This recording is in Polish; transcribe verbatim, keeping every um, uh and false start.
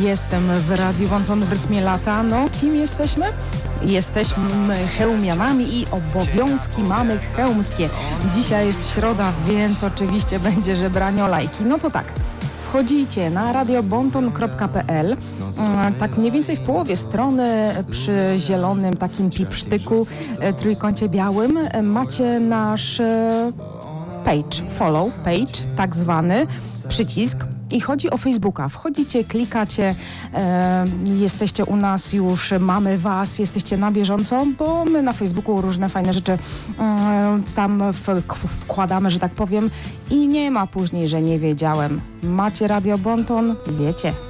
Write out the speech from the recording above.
Jestem w Radiu Bonton w rytmie lata. No, kim jesteśmy? Jesteśmy chełmianami i obowiązki mamy chełmskie. Dzisiaj jest środa, więc oczywiście będzie żebranie o lajki. No to tak. Wchodzicie na radio bonton kropka p l, tak mniej więcej w połowie strony przy zielonym takim pipsztyku, trójkącie białym macie nasz page, follow page, tak zwany przycisk. I chodzi o Facebooka. Wchodzicie, klikacie, e, jesteście u nas już, mamy was, jesteście na bieżąco, bo my na Facebooku różne fajne rzeczy e, tam w, wkładamy, że tak powiem, i nie ma później, że nie wiedziałem. Macie Radio Bonton? Wiecie.